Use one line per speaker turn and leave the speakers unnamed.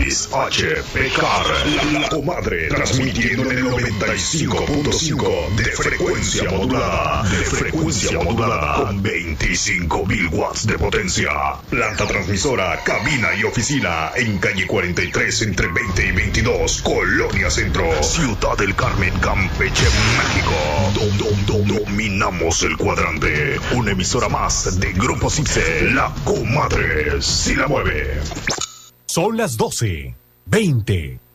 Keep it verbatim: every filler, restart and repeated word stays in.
Luis H. Pecar, la, la comadre, transmitiendo en el noventa y cinco punto cinco de frecuencia modulada, de frecuencia modulada, con veinticinco mil watts de potencia. Planta transmisora, cabina y oficina, en calle cuarenta y tres, entre veinte y veintidós, Colonia Centro, Ciudad del Carmen, Campeche, México. Dom, dom, dom, dominamos el cuadrante. Una emisora más de Grupo Cipse, la comadre, si la mueve.
Son las doce, veinte.